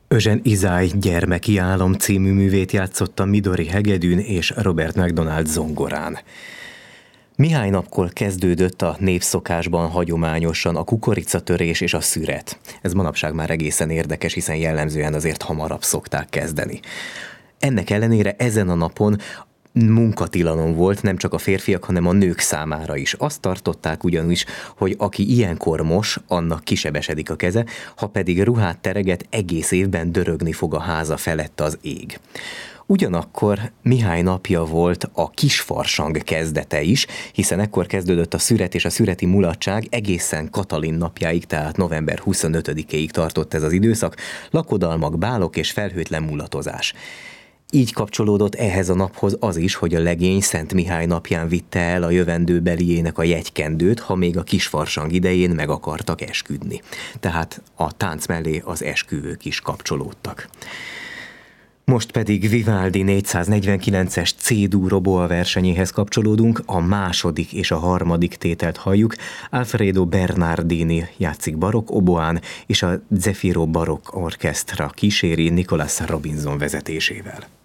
Eugene Izáj Gyermeki álom című művét játszotta Midori hegedűn és Robert McDonald zongorán. Mihály napkor kezdődött a népszokásban hagyományosan a kukoricatörés és a szüret. Ez manapság már egészen érdekes, hiszen jellemzően azért hamarabb szokták kezdeni. Ennek ellenére ezen a napon munkatilalom volt nem csak a férfiak, hanem a nők számára is. Azt tartották ugyanis, hogy aki ilyenkor mos, annak kisebesedik a keze, ha pedig ruhát tereget, egész évben dörögni fog a háza felett az ég. Ugyanakkor Mihály napja volt a kisfarsang kezdete is, hiszen ekkor kezdődött a szüret és a szüreti mulatság, egészen Katalin napjáig, tehát november 25-ig tartott ez az időszak, lakodalmak, bálok és felhőtlen mulatozás. Így kapcsolódott ehhez a naphoz az is, hogy a legény Szent Mihály napján vitte el a jövendőbeliének a jegykendőt, ha még a kisfarsang idején meg akartak esküdni. Tehát a tánc mellé az esküvők is kapcsolódtak. Most pedig Vivaldi 449-es C-dur oboa versenyéhez kapcsolódunk, a második és a harmadik tételt halljuk. Alfredo Bernardini játszik barokk oboán, és a Zefiro Barokk Orchestra kíséri Nicholas Robinson vezetésével.